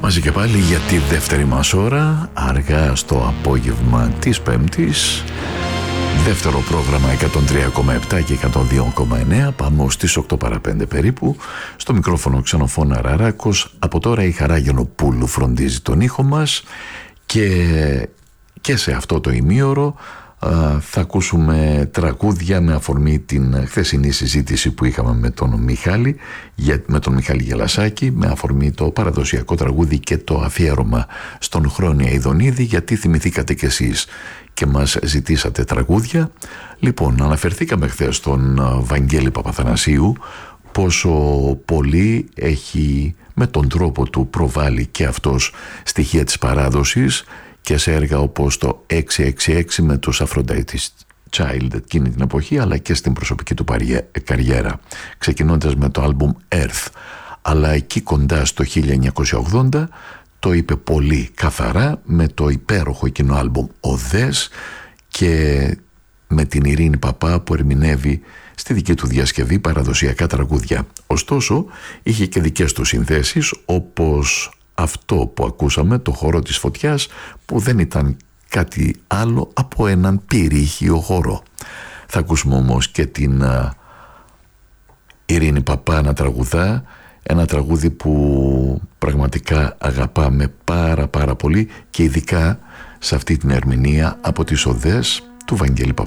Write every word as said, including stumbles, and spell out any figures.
Μαζί και πάλι για τη δεύτερη μας ώρα, αργά στο απόγευμα της Πέμπτης. Δεύτερο πρόγραμμα εκατόν τρία κόμμα επτά και εκατόν δύο κόμμα εννέα. Πάμε στις οκτώ παρά πέντε περίπου. Στο μικρόφωνο Ξενοφώνα Ραράκος. Από τώρα η Χαρά Γιαννοπούλου φροντίζει τον ήχο μας. Και, και σε αυτό το ημίωρο α, θα ακούσουμε τραγούδια με αφορμή την χθεσινή συζήτηση που είχαμε με τον Μιχάλη, για, με τον Μιχάλη Γελασάκη, με αφορμή το παραδοσιακό τραγούδι και το αφιέρωμα στον Χρόνια Ιδονίδη, γιατί θυμηθήκατε κι εσείς και μας ζητήσατε τραγούδια. Λοιπόν, αναφερθήκαμε χθες στον Βαγγέλη Παπαθανασίου, πόσο πολύ έχει με τον τρόπο του προβάλλει και αυτός στοιχεία της παράδοσης και σε έργα όπως το έξι έξι έξι με τους Aphrodite's Child εκείνη την εποχή, αλλά και στην προσωπική του καριέρα, ξεκινώντας με το άλμπουμ Earth, αλλά εκεί κοντά στο χίλια εννιακόσια ογδόντα το είπε πολύ καθαρά με το υπέροχο εκείνο άλμπουμ Οδές και με την Ειρήνη Παπά που ερμηνεύει στη δική του διασκευή παραδοσιακά τραγούδια. Ωστόσο είχε και δικές του συνθέσεις, όπως αυτό που ακούσαμε, το Χορό της Φωτιάς, που δεν ήταν κάτι άλλο από έναν πυρήχιο χορό. Θα ακούσουμε όμως και την uh, Ειρήνη Παπά να τραγουδά, ένα τραγούδι που πραγματικά αγαπάμε πάρα πάρα πολύ και ειδικά σε αυτή την ερμηνεία από τις Οδές του Βαγγέλη Παπαθανασίου.